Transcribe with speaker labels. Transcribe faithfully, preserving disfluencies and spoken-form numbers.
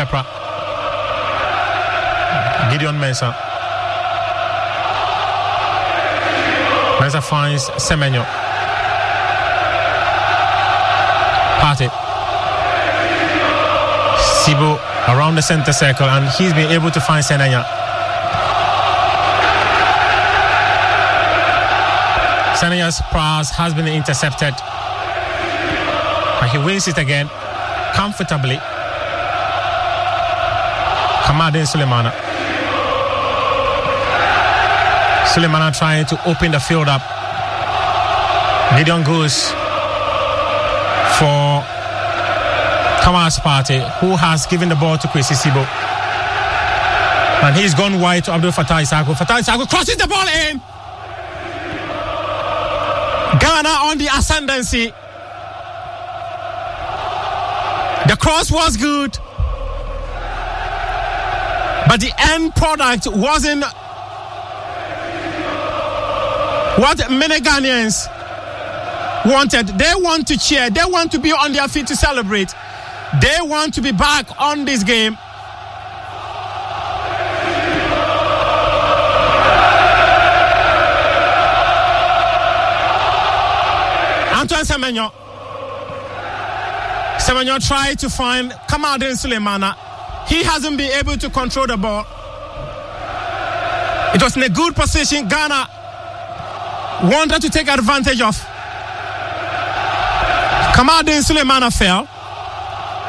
Speaker 1: Pepper. Gideon Mensah. Mensah finds Semenyo. Partey. Sibo around the center circle, and he's been able to find Senanya. Senanya's pass has been intercepted, but he wins it again comfortably. Kamaldeen Sulemana. Sulemana trying to open the field up. Gideon goes for Thomas Partey, who has given the ball to Kwesi Sibo. And he's gone wide to Abdul Fattah Issahaku. Fattah Issahaku crosses the ball in. Ghana on the ascendancy. The cross was good, but the end product wasn't what many Ghanaians wanted. They want to cheer. They want to be on their feet to celebrate. They want to be back on this game. Antoine Semenyo. Semenyo tried to find Kamaldeen Sulemana. He hasn't been able to control the ball. It was in a good position. Ghana wanted to take advantage of. Kamaldeen Sulemana fell.